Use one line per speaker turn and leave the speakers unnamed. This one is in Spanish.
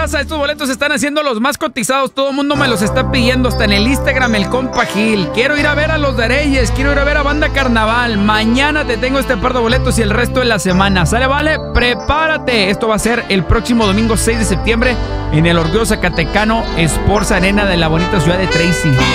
raza, estos boletos están haciendo los más cotizados. Todo el mundo me los está pidiendo, hasta en el Instagram, el compa Gil. Quiero ir a ver a los de Reyes, quiero ir a ver a Banda Carnaval. Mañana te tengo este par de boletos y el resto de la semana. ¿Sale, vale? Prepárate. Esto va a ser el próximo domingo 6 de septiembre en el orgullo zacatecano Sports Arena de la bonita ciudad de Tracy.